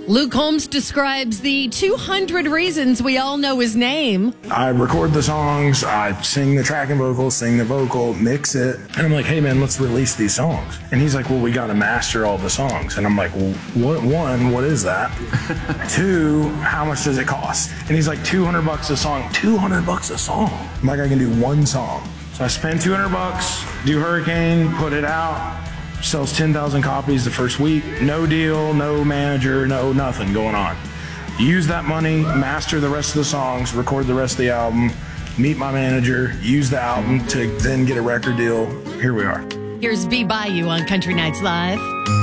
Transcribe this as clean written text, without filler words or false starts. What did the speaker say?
Luke Holmes describes the 200 reasons we all know his name. I record the songs, I sing the track and vocals, sing the vocal, mix it. And I'm like, hey man, let's release these songs. And he's like, well, we got to master all the songs. And I'm like, well, what is that? 2, how much does it cost? And he's like, $200 a song. $200 a song. I'm like, I can do one song. So I spend $200, do Hurricane, put it out. Sells 10,000 copies the first week. No deal, no manager, no nothing going on. Use that money, master the rest of the songs, record the rest of the album, meet my manager, use the album to then get a record deal. Here we are. Here's B Bayou on Country Nights Live.